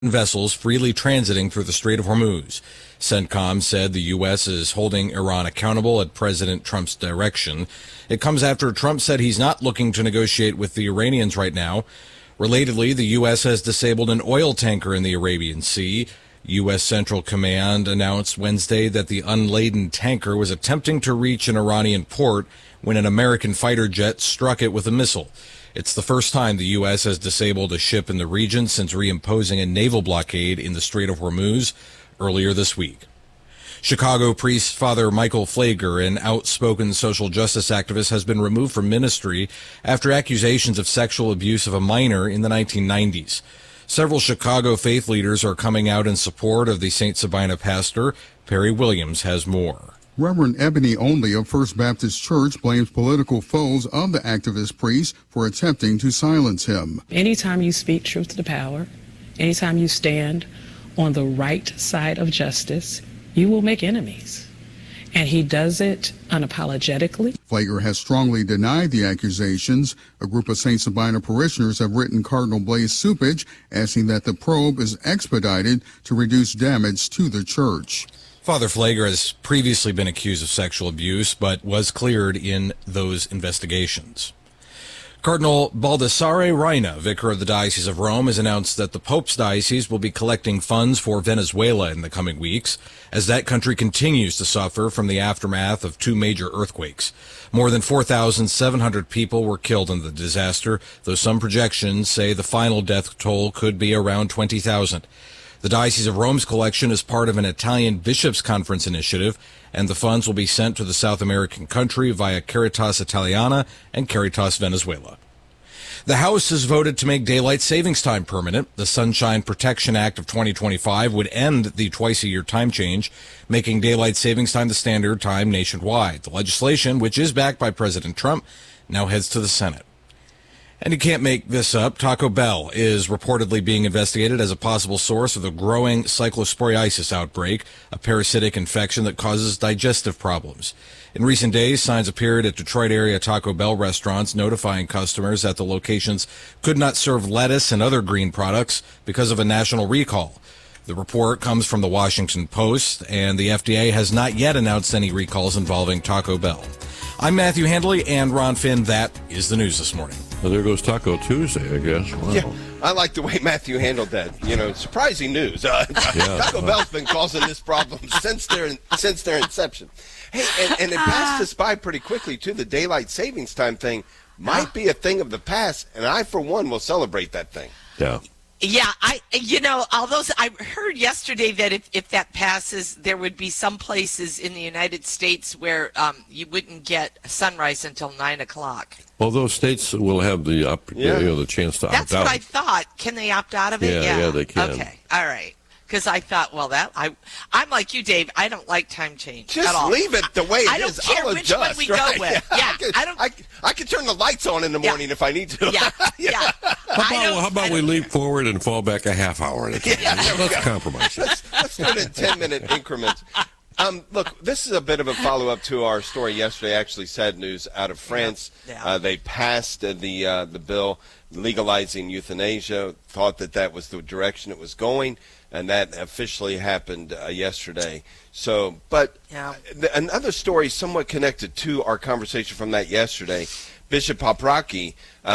vessels freely transiting through the Strait of Hormuz. CENTCOM said the U.S. is holding Iran accountable at President Trump's direction. It comes after Trump said he's not looking to negotiate with the Iranians right now. Relatedly, the U.S. has disabled an oil tanker in the Arabian Sea. U.S. Central Command announced Wednesday that the unladen tanker was attempting to reach an Iranian port when an American fighter jet struck it with a missile. It's the first time the U.S. has disabled a ship in the region since reimposing a naval blockade in the Strait of Hormuz earlier this week. Chicago priest Father Michael Pfleger, an outspoken social justice activist, has been removed from ministry after accusations of sexual abuse of a minor in the 1990s. Several Chicago faith leaders are coming out in support of the St. Sabina pastor. Perry Williams has more. Reverend Ebony Only of First Baptist Church blames political foes of the activist priest for attempting to silence him. Anytime you speak truth to power, anytime you stand on the right side of justice, you will make enemies. And he does it unapologetically. Pfleger has strongly denied the accusations. A group of St. Sabina parishioners have written Cardinal Blaise Cupich asking that the probe is expedited to reduce damage to the church. Father Pfleger has previously been accused of sexual abuse, but was cleared in those investigations. Cardinal Baldassare Reina, vicar of the Diocese of Rome, has announced that the Pope's diocese will be collecting funds for Venezuela in the coming weeks as that country continues to suffer from the aftermath of two major earthquakes. More than 4,700 people were killed in the disaster, though some projections say the final death toll could be around 20,000. The Diocese of Rome's collection is part of an Italian Bishops' Conference initiative, and the funds will be sent to the South American country via Caritas Italiana and Caritas Venezuela. The House has voted to make daylight savings time permanent. The Sunshine Protection Act of 2025 would end the twice-a-year time change, making daylight savings time the standard time nationwide. The legislation, which is backed by President Trump, now heads to the Senate. And you can't make this up. Taco Bell is reportedly being investigated as a possible source of the growing cyclosporiasis outbreak, a parasitic infection that causes digestive problems. In recent days, signs appeared at Detroit area Taco Bell restaurants notifying customers that the locations could not serve lettuce and other green products because of a national recall. The report comes from the Washington Post, and the FDA has not yet announced any recalls involving Taco Bell. I'm Matthew Handley and Ron Finn. That is the news this morning. Well, there goes Taco Tuesday, I guess. Wow. Yeah, I like the way Matthew handled that. You know, surprising news. Taco Bell's been causing this problem since their inception. Hey, and it passed us by pretty quickly, too. The daylight savings time thing might be a thing of the past, and I, for one, will celebrate that thing. Yeah. Yeah, although I heard yesterday that if that passes, there would be some places in the United States where you wouldn't get sunrise until 9 o'clock. Well, those states will have the the chance to opt out. That's what I thought. Can they opt out of it? Yeah, they can. Okay, all right. Because I thought, well, I'm like you, Dave. I don't like time change. Just at all. leave it the way it is. I don't care I'll which adjust, one we right? go with. Yeah, I can turn the lights on in the morning if I need to. Yeah. How about we leap forward and fall back a half hour at a time? Let's compromise. Let's do it in 10-minute increments. Look, this is a bit of a follow-up to our story yesterday. Actually, sad news out of France. Yeah. They passed the bill legalizing euthanasia, thought that was the direction it was going, and that officially happened yesterday. So, but another story somewhat connected to our conversation from that yesterday, Bishop Paprocki,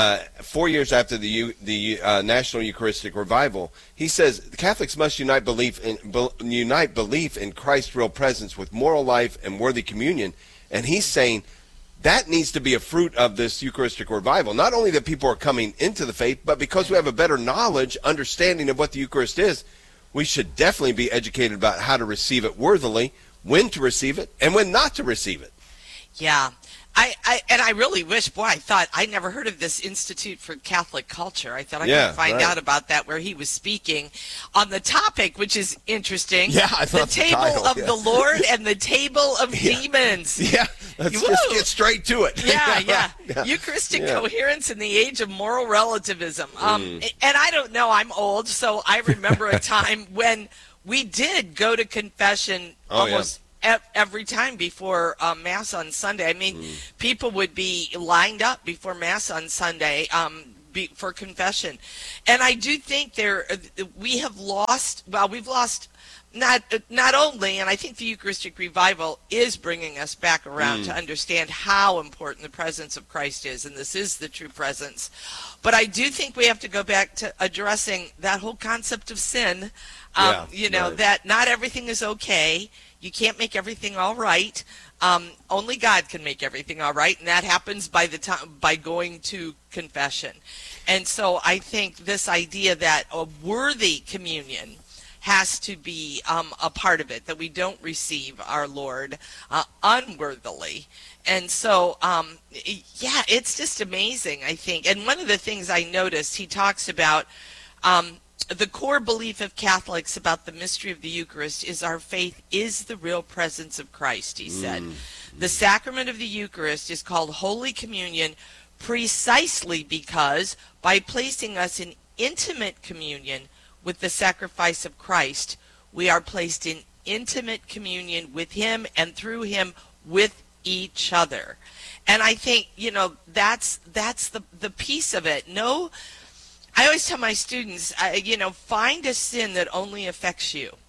4 years after the National Eucharistic Revival, he says Catholics must unite belief in Christ's real presence with moral life and worthy communion, and he's saying that needs to be a fruit of this Eucharistic revival. Not only that people are coming into the faith, but because we have a better knowledge, understanding of what the Eucharist is, we should definitely be educated about how to receive it worthily, when to receive it, and when not to receive it. Yeah. I really wish, I thought I never heard of this Institute for Catholic Culture. I thought I could find out about that, where he was speaking on the topic, which is interesting. Yeah, I thought the table of the Lord and the table of demons. Yeah, let's just get straight to it. Yeah. Eucharistic coherence in the age of moral relativism. And I don't know, I'm old, so I remember a time when we did go to confession almost every time before Mass on Sunday. I mean, people would be lined up before Mass on Sunday for confession. And I do think we've lost not only, and I think the Eucharistic revival is bringing us back around to understand how important the presence of Christ is, and this is the true presence. But I do think we have to go back to addressing that whole concept of sin. That not everything is okay. You can't make everything all right. Only God can make everything all right, and that happens by going to confession. And so I think this idea that a worthy communion has to be a part of it, that we don't receive our Lord unworthily. And so, it's just amazing, I think. And one of the things I noticed, he talks about the core belief of Catholics about the mystery of the Eucharist is our faith is the real presence of Christ, he said. The sacrament of the Eucharist is called Holy Communion precisely because by placing us in intimate communion with the sacrifice of Christ, we are placed in intimate communion with him and through him with each other. And I think, that's the piece of it. I always tell my students, find a sin that only affects you.